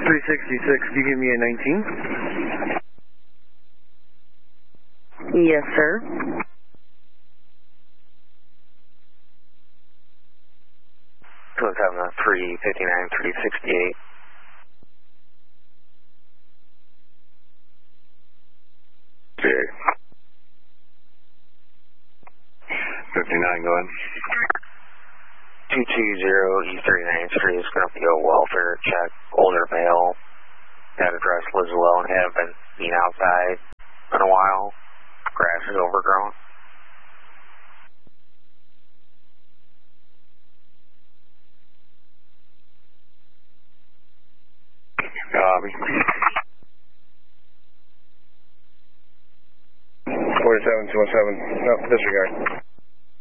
366, do you give me a 19? Yes, sir. Twin 7, 359, 368. Okay. 59, go ahead. 220 East 39th Street is going to be a welfare check. Older male. That address lives alone. Haven't been seen outside in a while. Grass is overgrown. Copy. 47, 217. No, disregard.